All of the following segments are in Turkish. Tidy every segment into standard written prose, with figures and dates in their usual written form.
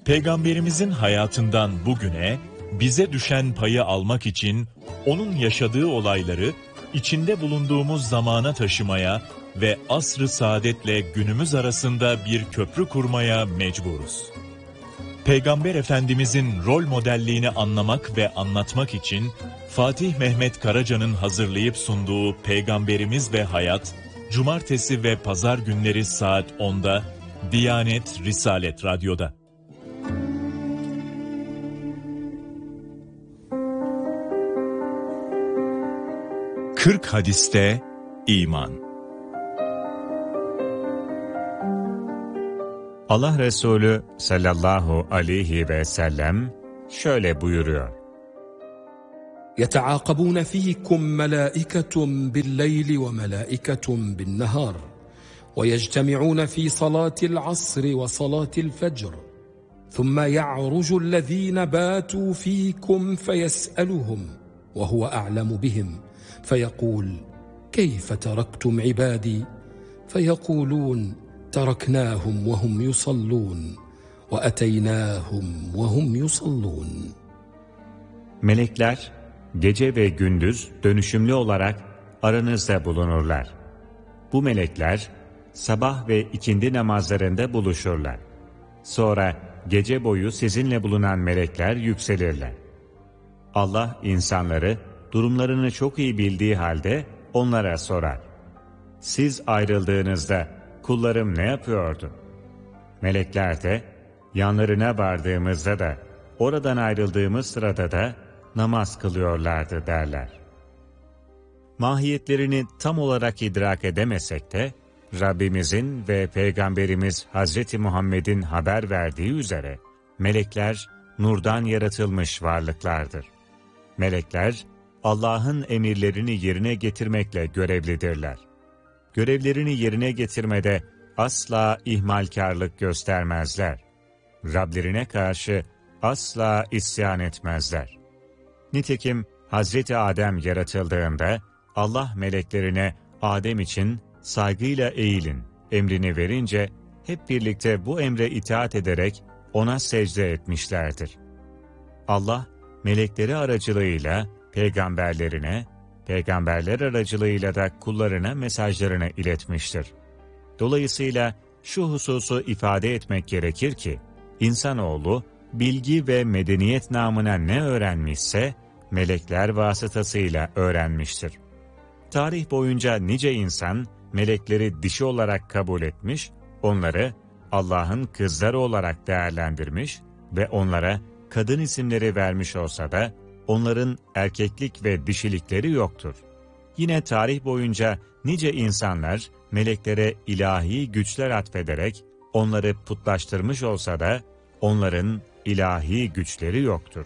Peygamberimizin hayatından bugüne bize düşen payı almak için onun yaşadığı olayları içinde bulunduğumuz zamana taşımaya ve asr-ı saadetle günümüz arasında bir köprü kurmaya mecburuz. Peygamber Efendimizin rol modelliğini anlamak ve anlatmak için Fatih Mehmet Karaca'nın hazırlayıp sunduğu Peygamberimiz ve Hayat, Cumartesi ve Pazar günleri saat 10'da Diyanet Risalet Radyo'da. Kırk hadiste iman. Allah Resulü sallallahu aleyhi ve sellem şöyle buyuruyor. يَتَعَاقَبُونَ ف۪يكُمْ مَلَائِكَةٌ بِاللَّيْلِ وَمَلَائِكَةٌ بِالنَّهَارِ وَيَجْتَمِعُونَ ف۪ي صَلَاةِ الْعَصْرِ وَصَلَاةِ الْفَجْرِ ثُمَّ يَعْرُجُ الَّذ۪ينَ بَاتُوا ف۪يكُمْ فَيَسْأَلُهُمْ وَهُوَ أَعْلَمُ بِهِمْ فَيَقُولُ كَيْفَ تَرَكْتُمْ عِبَادِي فَيَقُولُونَ تَرَكْنَاهُمْ وَهُمْ يُصَلُّونَ وَأَتَيْنَاهُمْ وَهُمْ يُصَلُّونَ. Melekler gece ve gündüz dönüşümlü olarak aranızda bulunurlar. Bu melekler sabah ve ikindi namazlarında buluşurlar. Sonra gece boyu sizinle bulunan melekler yükselirler. Allah insanları durumlarını çok iyi bildiği halde onlara sorar. Siz ayrıldığınızda kullarım ne yapıyordu? Melekler de yanlarına vardığımızda da oradan ayrıldığımız sırada da namaz kılıyorlardı derler. Mahiyetlerini tam olarak idrak edemesek de Rabbimizin ve Peygamberimiz Hazreti Muhammed'in haber verdiği üzere melekler nurdan yaratılmış varlıklardır. Melekler Allah'ın emirlerini yerine getirmekle görevlidirler. Görevlerini yerine getirmede asla ihmalkarlık göstermezler. Rablerine karşı asla isyan etmezler. Nitekim Hazreti Adem yaratıldığında Allah meleklerine Adem için saygıyla eğilin emrini verince hep birlikte bu emre itaat ederek ona secde etmişlerdir. Allah melekleri aracılığıyla peygamberlerine, peygamberler aracılığıyla da kullarına mesajlarını iletmiştir. Dolayısıyla şu hususu ifade etmek gerekir ki, insanoğlu bilgi ve medeniyet namına ne öğrenmişse, melekler vasıtasıyla öğrenmiştir. Tarih boyunca nice insan, melekleri dişi olarak kabul etmiş, onları Allah'ın kızları olarak değerlendirmiş ve onlara kadın isimleri vermiş olsa da, onların erkeklik ve dişilikleri yoktur. Yine tarih boyunca nice insanlar meleklere ilahi güçler atfederek onları putlaştırmış olsa da onların ilahi güçleri yoktur.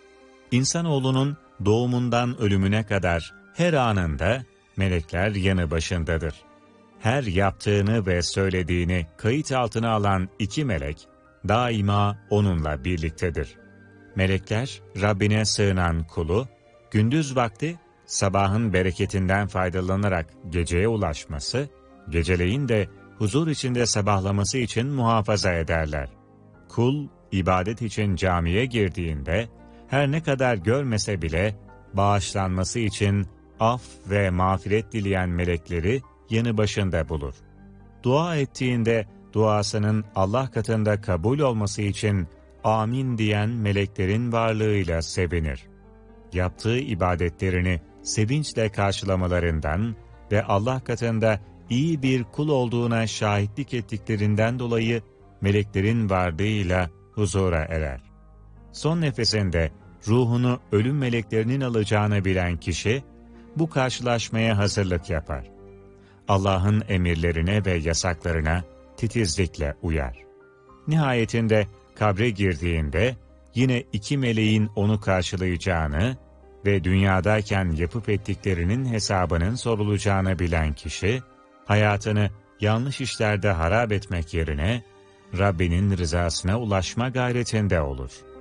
İnsanoğlunun doğumundan ölümüne kadar her anında melekler yanı başındadır. Her yaptığını ve söylediğini kayıt altına alan iki melek daima onunla birliktedir. Melekler Rabbine sığınan kulu, gündüz vakti sabahın bereketinden faydalanarak geceye ulaşması, geceleyin de huzur içinde sabahlaması için muhafaza ederler. Kul, ibadet için camiye girdiğinde, her ne kadar görmese bile, bağışlanması için af ve mağfiret dileyen melekleri yanı başında bulur. Dua ettiğinde, duasının Allah katında kabul olması için amin diyen meleklerin varlığıyla sevinir. Yaptığı ibadetlerini sevinçle karşılamalarından ve Allah katında iyi bir kul olduğuna şahitlik ettiklerinden dolayı meleklerin vardığıyla huzura erer. Son nefesinde ruhunu ölüm meleklerinin alacağını bilen kişi, bu karşılaşmaya hazırlık yapar. Allah'ın emirlerine ve yasaklarına titizlikle uyar. Nihayetinde kabre girdiğinde yine iki meleğin onu karşılayacağını ve dünyadayken yapıp ettiklerinin hesabının sorulacağını bilen kişi, hayatını yanlış işlerde harap etmek yerine Rabbinin rızasına ulaşma gayretinde olur.